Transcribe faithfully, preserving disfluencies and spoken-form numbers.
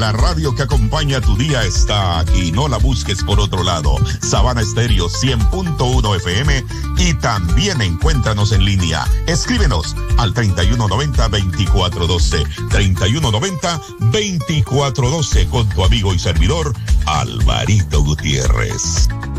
la radio que acompaña tu día está aquí. No la busques por otro lado. Sabana Estéreo cien punto uno F M y también encuéntranos en línea. Escríbenos al treinta y uno noventa, veinticuatro doce. treinta y uno noventa, veinticuatro doce con tu amigo y servidor Alvarito Gutiérrez.